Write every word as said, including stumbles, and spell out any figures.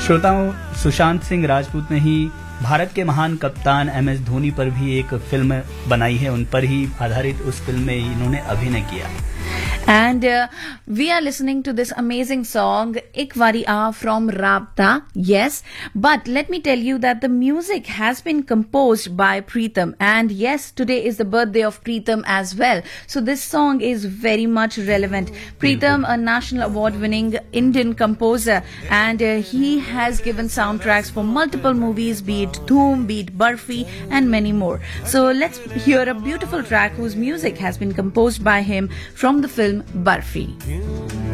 श्रोताओं, सुशांत सिंह राजपूत ने ही भारत के महान कप्तान एम एस धोनी पर भी एक फिल्म बनाई है, उन पर ही आधारित उस फिल्म में इन्होंने अभिनय किया। And uh, we are listening to this amazing song, Ik Wari Aa from Rabta. Yes, but let me tell you that the music has been composed by Preetham. And yes, today is the birthday of Preetham as well. So this song is very much relevant. Preetham, a national award-winning Indian composer, and uh, he has given soundtracks for multiple movies, be it Dhoom, be it Barfi, and many more. So let's hear a beautiful track whose music has been composed by him from the film Barfi.